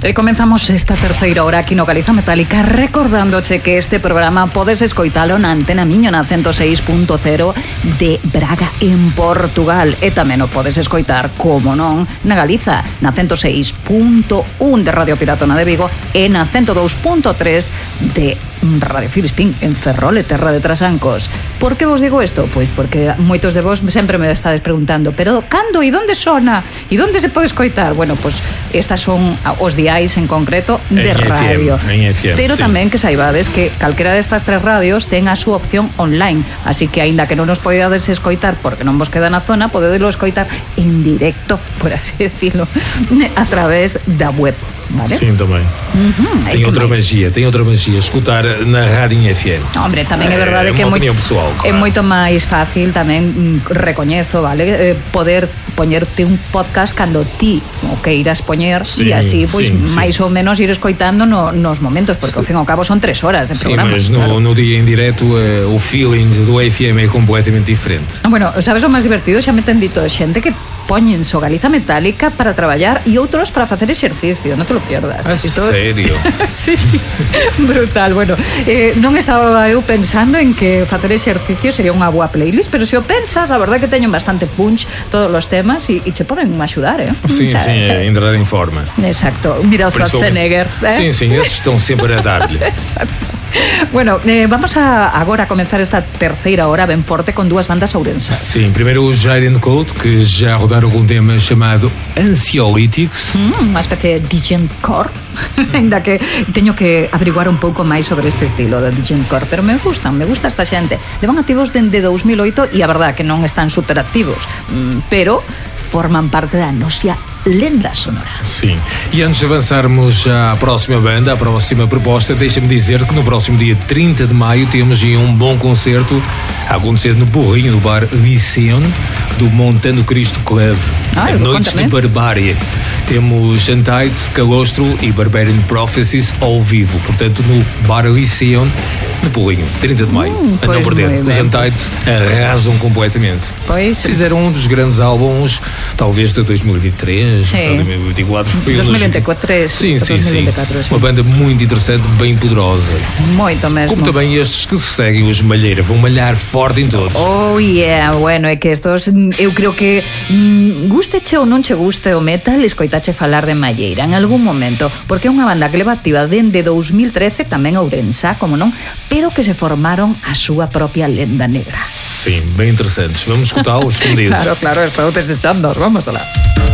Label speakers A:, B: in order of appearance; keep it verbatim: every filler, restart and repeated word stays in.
A: E comenzamos esta terceira hora aquí no Galiza Metálica recordándoche que este programa podes escoitalo na Antena Miño na ciento seis punto cero de Braga en Portugal e tamén o podes escoitar, como non, na Galiza na ciento seis punto un de Radio Piratona de Vigo e na ciento dous punto tres de Radio Filispín en Ferrol e Terra de Trasancos. Por que vos digo isto? Pois porque moitos de vos sempre me estades preguntando, pero cando e onde sona? E onde se pode escoitar? Bueno, pois estas son os diais en concreto de
B: en
A: radio.
B: F M, en F M,
A: pero
B: sí.
A: Tamén que saibades que calquera destas tres radios ten a súa opción online, así que aínda que non nos podades escoitar porque non vos queda na zona, podedelo escoitar en directo, por así decirlo, a través da web. Vale?
B: Sim, também.
A: Uh-huh,
B: tem outra magia, tem outra magia escutar na rádio F M.
A: Hombre, tamén é verdade
B: é
A: que é, moi,
B: pessoal, claro.
A: é moito máis fácil tamén, recoñezo, vale, eh, poder poñerte un podcast cando ti o que irás poñer e así, pois, pues, máis ou menos ir escoitando no, nos momentos, porque ao fin e ao cabo son tres horas de programa.
B: Sim, mas no, claro. no día en directo uh, o feeling do F M é completamente diferente.
A: Bueno, sabes o máis divertido? Xa me ten dito xente que poñen so Galiza Metálica para traballar e outros para facer exercicio, non te lo pierdas.
B: Ah,
A: Esto...
B: serio?
A: Sí, brutal. Bueno, eh, non estaba eu pensando en que facer exercicio sería unha boa playlist, pero se o pensas, a verdade que teñen bastante punch todos os temas e, e che poden axudar, eh?
B: Sim, sim, é entrar en forma.
A: Exacto. Mira o Schwarzenegger, eh?
B: Sim, sim, esses estão sempre a dar-lhe.
A: Exacto. Bueno, eh, vamos a agora a comenzar esta terceira hora ben forte con dúas bandas ourensas.
B: Sim, primeiro o Jaden Code, que já rodaram com um tema chamado Anxiolytics.
A: Mm, unha especie de digencore. Ainda que teño que averiguar un pouco máis sobre este estilo de digencore, pero me gustan, me gusta esta xente. Levan activos dende dos mil oito e a verdade que non están super activos, mm, pero forman parte da nosa lenda sonora.
B: Sim, e antes de avançarmos à próxima banda, à próxima proposta, deixa-me dizer que no próximo dia trinta de maio temos aí um bom concerto a acontecer no Burrinho, no bar Lyceon do Montando Cristo Club.
A: Ah,
B: Noites de Barbárie. Temos Antides, Calostro e Barbarian Prophecies ao vivo, portanto no bar Lyceon no Burrinho, trinta de maio.
A: Hum,
B: a não perder. Os Antides arrasam completamente.
A: Pois.
B: Fizeram um dos grandes álbuns, talvez de dois mil e vinte e três,
A: sim.
B: dois mil e vinte e quatro.
A: dois mil e vinte e quatro,
B: sim, sim,
A: dois mil e vinte e quatro,
B: sim.
A: sim.
B: Uma banda muito interessante, bem poderosa.
A: Muito mesmo.
B: Como também estes que seguem os Malheira, vão malhar forte em todos.
A: Oh yeah, bueno, é que estos, eu creo que mm, gusteche ou non che guste o metal, escoitache falar de Malleira en algún momento, porque é unha banda que leva activa dende dos mil trece, tamén ourensa, como non, pero que se formaron a súa propia lenda negra.
B: Sim, bem interessantes. Vamos escutá-los escondidos.
A: Claro, claro, estou desexando, vamos alá.